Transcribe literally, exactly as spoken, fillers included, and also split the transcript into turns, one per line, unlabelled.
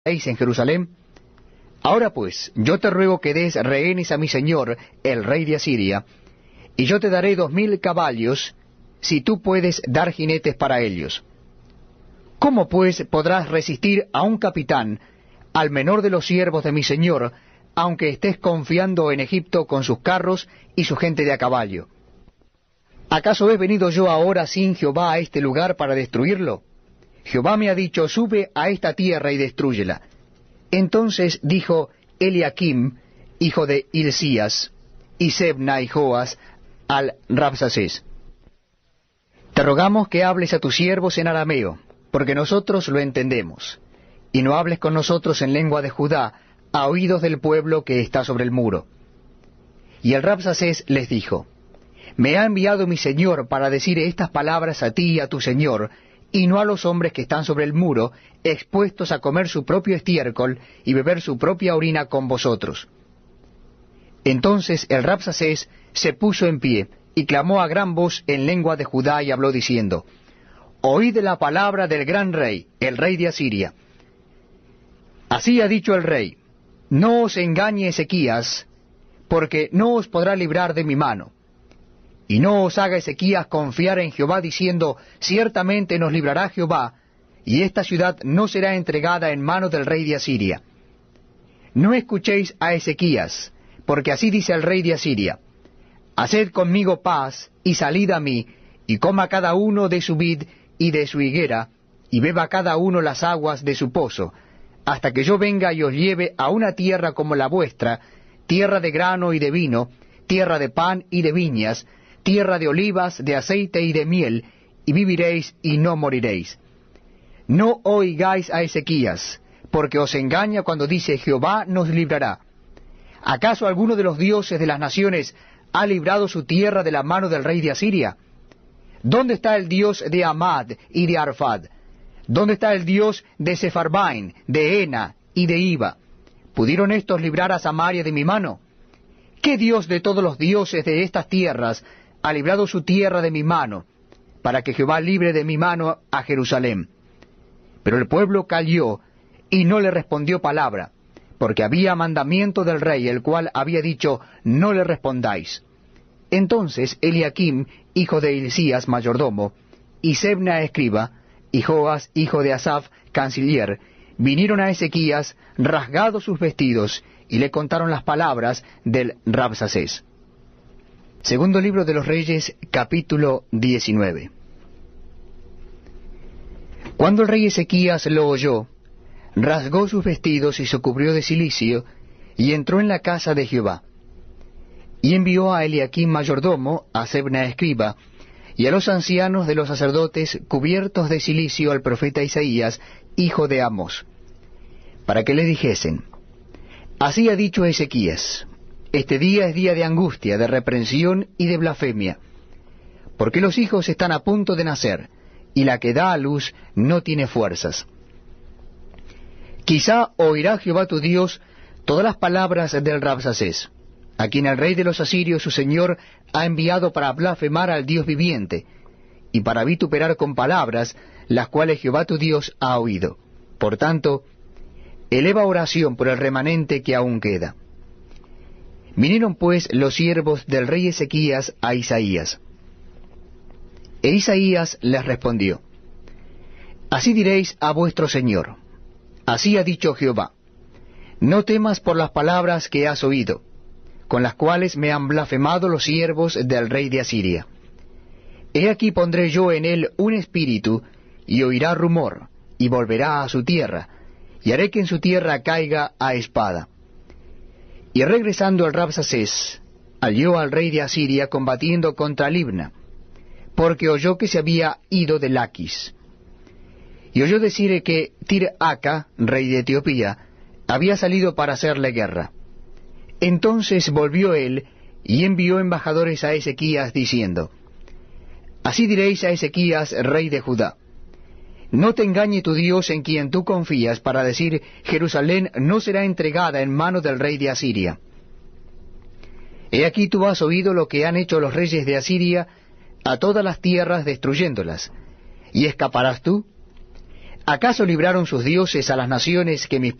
en Jerusalén? Ahora pues, yo te ruego que des rehenes a mi señor, el rey de Asiria, y yo te daré dos mil caballos, si tú puedes dar jinetes para ellos. ¿Cómo pues podrás resistir a un capitán, al menor de los siervos de mi señor, aunque estés confiando en Egipto con sus carros y su gente de a caballo? ¿Acaso he venido yo ahora sin Jehová a este lugar para destruirlo? Jehová me ha dicho, sube a esta tierra y destrúyela. Entonces dijo Eliakim, hijo de Hilcías, y Sebna y Joas, al Rabsacés: Te rogamos que hables a tus siervos en arameo, porque nosotros lo entendemos, y no hables con nosotros en lengua de Judá, a oídos del pueblo que está sobre el muro. Y el Rabsacés les dijo: Me ha enviado mi señor para decir estas palabras a ti y a tu señor, y no a los hombres que están sobre el muro, expuestos a comer su propio estiércol y beber su propia orina con vosotros. Entonces el Rabsacés se puso en pie, y clamó a gran voz en lengua de Judá, y habló diciendo: Oíd la palabra del gran rey, el rey de Asiria. Así ha dicho el rey: No os engañe Ezequías, porque no os podrá librar de mi mano. Y no os haga Ezequías confiar en Jehová, diciendo: Ciertamente nos librará Jehová, y esta ciudad no será entregada en mano del rey de Asiria. No escuchéis a Ezequías, porque así dice el rey de Asiria: Haced conmigo paz, y salid a mí, y coma cada uno de su vid y de su higuera, y beba cada uno las aguas de su pozo, hasta que yo venga y os lleve a una tierra como la vuestra, tierra de grano y de vino, tierra de pan y de viñas, tierra de olivas, de aceite y de miel, y viviréis y no moriréis. No oigáis a Ezequías, porque os engaña cuando dice: Jehová nos librará. ¿Acaso alguno de los dioses de las naciones ha librado su tierra de la mano del rey de Asiria? ¿Dónde está el Dios de Amad y de Arfad? ¿Dónde está el Dios de Sefarbaim, de Ena y de Iba? ¿Pudieron estos librar a Samaria de mi mano? ¿Qué Dios de todos los dioses de estas tierras ha librado su tierra de mi mano, para que Jehová libre de mi mano a Jerusalén? Pero el pueblo calló, y no le respondió palabra, porque había mandamiento del rey, el cual había dicho: No le respondáis. Entonces Eliakim, hijo de Hilcías, mayordomo, y Sebna, escriba, y Joas, hijo de Asaph, canciller, vinieron a Ezequías, rasgados sus vestidos, y le contaron las palabras del Rabsacés. Segundo libro de los Reyes, capítulo diecinueve. Cuando el rey Ezequías lo oyó, rasgó sus vestidos y se cubrió de cilicio, y entró en la casa de Jehová. Y envió a Eliakim mayordomo, a Sebna escriba, y a los ancianos de los sacerdotes cubiertos de cilicio al profeta Isaías, hijo de Amos, para que le dijesen: Así ha dicho Ezequías: Este día es día de angustia, de reprensión y de blasfemia, porque los hijos están a punto de nacer, y la que da a luz no tiene fuerzas. Quizá oirá Jehová tu Dios todas las palabras del Rabsacés, a quien el rey de los asirios su señor ha enviado para blasfemar al Dios viviente, y para vituperar con palabras, las cuales Jehová tu Dios ha oído. Por tanto, eleva oración por el remanente que aún queda. Vinieron pues los siervos del rey Ezequías a Isaías. E Isaías les respondió: Así diréis a vuestro señor: Así ha dicho Jehová: No temas por las palabras que has oído, con las cuales me han blasfemado los siervos del rey de Asiria. He aquí pondré yo en él un espíritu, y oirá rumor, y volverá a su tierra, y haré que en su tierra caiga a espada. Y regresando el Rabsacés, halló al rey de Asiria combatiendo contra Libna, porque oyó que se había ido de Laquis. Y oyó decir que Tir-Aca, rey de Etiopía, había salido para hacerle guerra. Entonces volvió él, y envió embajadores a Ezequías, diciendo: Así diréis a Ezequías, rey de Judá: No te engañe tu Dios en quien tú confías, para decir: Jerusalén no será entregada en mano del rey de Asiria. He aquí tú has oído lo que han hecho los reyes de Asiria a todas las tierras, destruyéndolas. ¿Y escaparás tú? ¿Acaso libraron sus dioses a las naciones que mis